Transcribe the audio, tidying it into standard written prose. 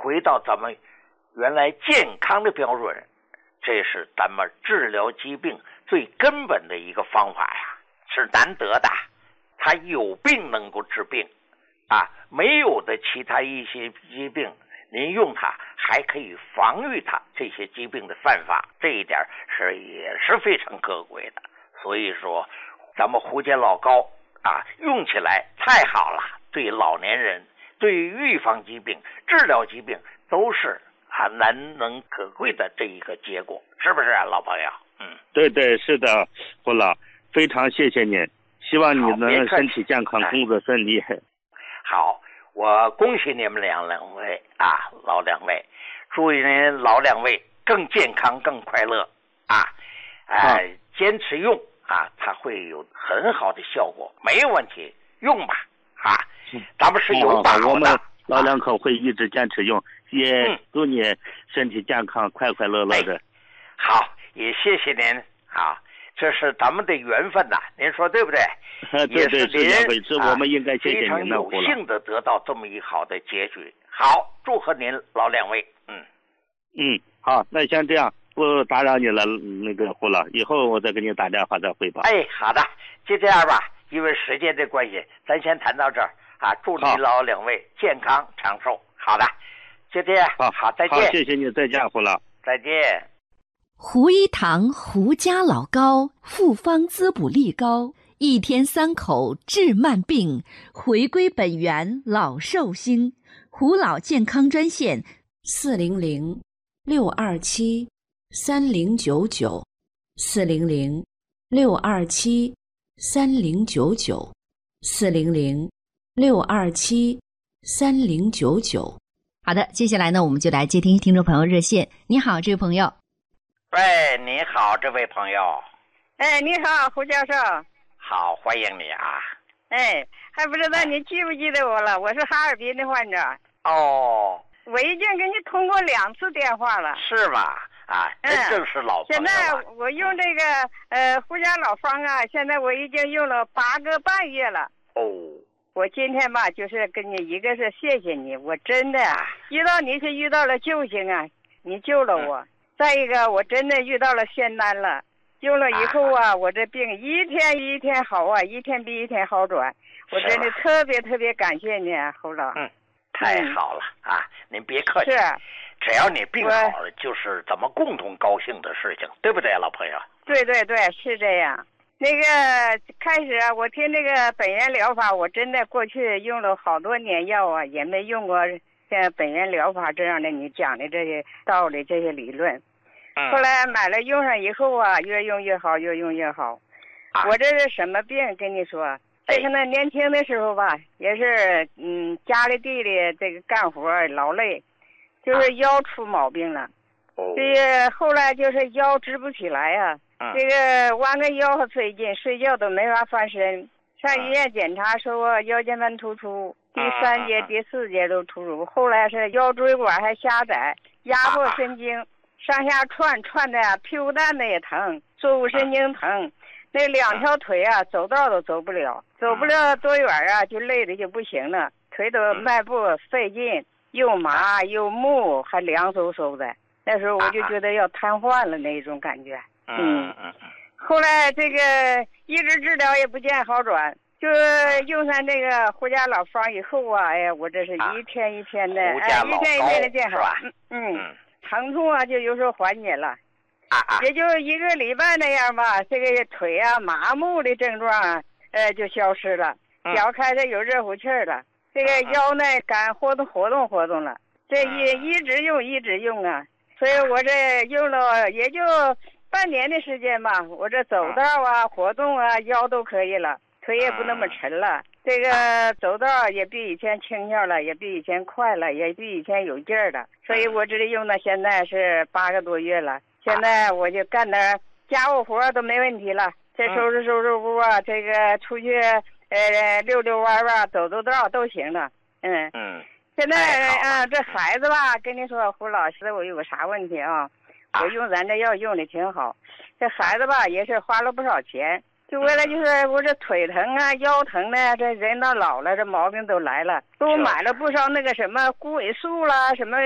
回到咱们原来健康的标准，这是咱们治疗疾病最根本的一个方法呀，是难得的。它有病能够治病啊，没有的其他一些疾病，您用它还可以防御它这些疾病的犯法，这一点也是非常可贵的。所以说，咱们胡健老膏啊，用起来太好了，对老年人、对预防疾病、治疗疾病都是难能可贵的这一个结果，是不是啊，老朋友？ 对对，是的，胡老，非常谢谢您，希望你能身体健康，工作顺利。 好，我恭喜你们两位啊，老两位，祝您老两位更健康、更快乐啊！坚持用啊，它会有很好的效果，没有问题，用吧啊！咱们是有把握的。 我们老两口会一直坚持用，也祝你身体健康、快快乐乐的。 好，也谢谢您啊，这是咱们的缘分呐，您说对不对？ 对对，是我们应该谢谢您的， 非常有幸的得到这么一好的结局。好，祝贺您老两位。 好，那先这样，不打扰你了，那个胡老，以后我再给你打电话再汇报。 好的，就这样吧，因为时间的关系，咱先谈到这儿啊。祝你老两位健康长寿。好的，就这样。好，再见。 好，谢谢你，再见，胡老。 再见。 胡一堂胡家老膏，复方滋补力高，1天3口治慢病，回归本源老寿星。胡老健康专线 400-627-3099，400-627-3099。 好的，接下来呢，我们就来接听听众朋友热线。你好，这位朋友。 喂，你好，这位朋友。 你好，胡教授。 好，欢迎你啊。 还不知道你记不记得我了？我是哈尔滨的患者。 哦。 我已经给你通过2次电话了。 是吧？这正是老朋友。 现在我用这个胡家老方啊，现在我已经用了8个半月了。我今天吧，就是跟你一个是谢谢你，我真的遇到你是遇到了救星啊，你救了我。再一个，我真的遇到了仙丹了，用了以后啊，我这病一天一天好啊，一天比一天好转。我真的特别特别感谢你啊，侯老。 太好了啊！您别客气。只要你病好了，就是咱们共同高兴的事情，对不对，老朋友？ 对对对，是这样。那个开始啊，我听这个本源疗法，我真的过去用了好多年药啊，也没用过像本源疗法这样的你讲的这些道理、这些理论。后来买了用上以后啊，越用越好，越用越好。我这是什么病？跟你说，这个呢，年轻的时候吧，也是家里地里这个干活劳累，就是腰出毛病了。这个后来就是腰直不起来啊。这个弯个腰和费劲，睡觉都没法翻身。上医院检查说我腰间盘突出，第3节、第4节都突出。后来是腰椎管还狭窄，压迫神经，上下串的屁股蛋子也疼，坐骨神经疼。那2条腿啊，走道都走不了，走不了多远啊，就累的就不行了，腿都迈步费劲，又麻又木，还凉飕飕的。那时候我就觉得要瘫痪了那种感觉。后来这个一直治疗也不见好转，就用上这个胡家老方以后啊，我这是一天一天的，一天一天的见好。疼痛啊就有时候缓解了，也就1个礼拜那样吧，这个腿啊麻木的症状啊，就消失了，脚开始有热乎气儿了，这个腰呢敢活动了，这一直用啊，所以我这用了也就半年的时间吧，我这走道啊、活动啊，腰都可以了，腿也不那么沉了。这个走道也比以前轻巧了，也比以前快了，也比以前有劲儿了。所以我这里用到现在是8个多月了。现在我就干点家务活都没问题了。这收拾屋啊，这个出去溜弯吧，走道都行了。现在这孩子吧，跟你说，胡老师，我有个啥问题啊？我用咱这药用的挺好，这孩子吧也是花了不少钱，就为了就是我这腿疼啊、腰疼呢，这人到老了，这毛病都来了，都买了不少那个什么谷维素啦，什么